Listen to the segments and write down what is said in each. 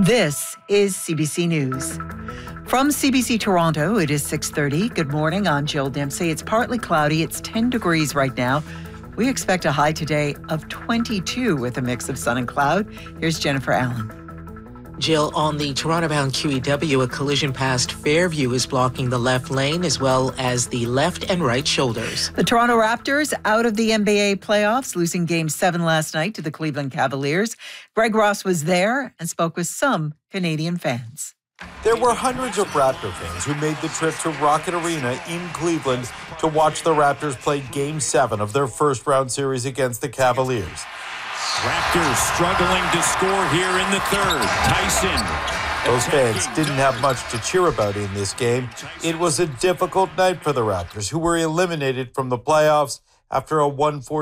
This is CBC News. From CBC Toronto, it is 6:30. Good morning, I'm Jill Dempsey. It's partly cloudy. It's 10 degrees right now. We expect a high today of 22 with a mix of sun and cloud. Here's Jennifer Allen. Jill, on the Toronto-bound QEW, a collision past Fairview is blocking the left lane as well as the left and right shoulders. The Toronto Raptors out of the NBA playoffs, losing Game 7 last night to the Cleveland Cavaliers. Greg Ross was there and spoke with some Canadian fans. There were hundreds of Raptor fans who made the trip to Rocket Arena in Cleveland to watch the Raptors play Game 7 of their first-round series against the Cavaliers. Raptors struggling to score here in the third. Tyson. Those fans didn't have much to cheer about in this game. It was a difficult night for the Raptors, who were eliminated from the playoffs after a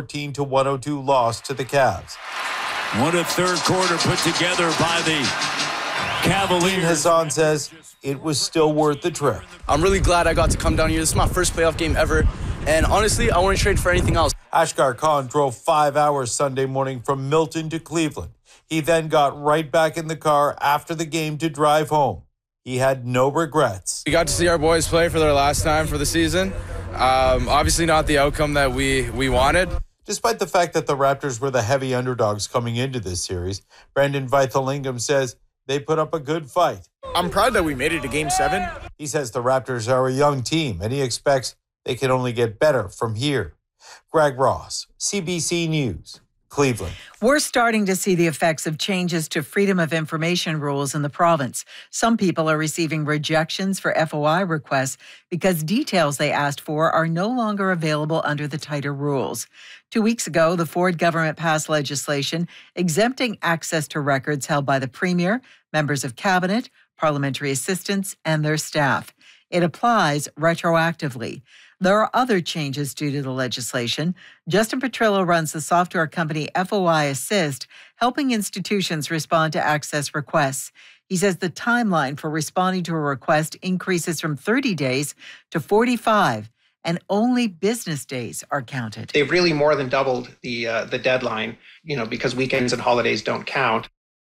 114-102 loss to the Cavs. What a third quarter put together by the Cavaliers. Dean Hassan says it was still worth the trip. I'm really glad I got to come down here. This is my first playoff game ever. And honestly, I wouldn't trade for anything else. Ashgar Khan drove 5 hours Sunday morning from Milton to Cleveland. He then got right back in the car after the game to drive home. He had no regrets. We got to see our boys play for their last time for the season. Obviously not the outcome that we wanted. Despite the fact that the Raptors were the heavy underdogs coming into this series, Brandon Vithalingam says they put up a good fight. I'm proud that we made it to Game 7. He says the Raptors are a young team, and he expects they can only get better from here. Greg Ross, CBC News, Cleveland. We're starting to see the effects of changes to freedom of information rules in the province. Some people are receiving rejections for FOI requests because details they asked for are no longer available under the tighter rules. 2 weeks ago, the Ford government passed legislation exempting access to records held by the Premier, members of Cabinet, parliamentary assistants, and their staff. It applies retroactively. There are other changes due to the legislation. Justin Petrillo runs the software company FOI Assist, helping institutions respond to access requests. He says the timeline for responding to a request increases from 30 days to 45, and only business days are counted. They've really more than doubled the deadline, because weekends and holidays don't count.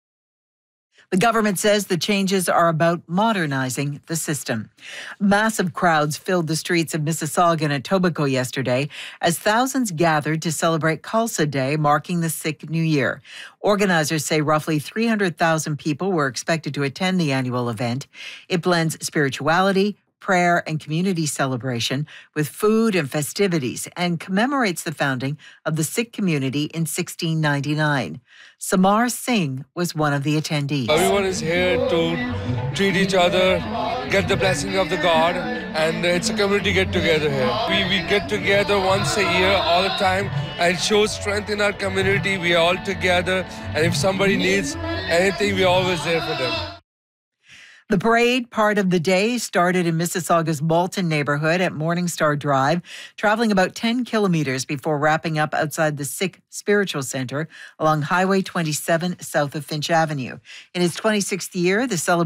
The government says the changes are about modernizing the system. Massive crowds filled the streets of Mississauga and Etobicoke yesterday as thousands gathered to celebrate Khalsa Day, marking the Sikh New Year. Organizers say roughly 300,000 people were expected to attend the annual event. It blends spirituality, prayer, and community celebration with food and festivities and commemorates the founding of the Sikh community in 1699. Samar Singh was one of the attendees. Everyone is here to treat each other, get the blessings of the God, and it's a community get-together here. We get together once a year all the time, and it shows strength in our community. We are all together, and if somebody needs anything, we're always there for them. The parade part of the day started in Mississauga's Malton neighborhood at Morningstar Drive, traveling about 10 kilometers before wrapping up outside the Sikh Spiritual Center along Highway 27 south of Finch Avenue. In its 26th year, the celebration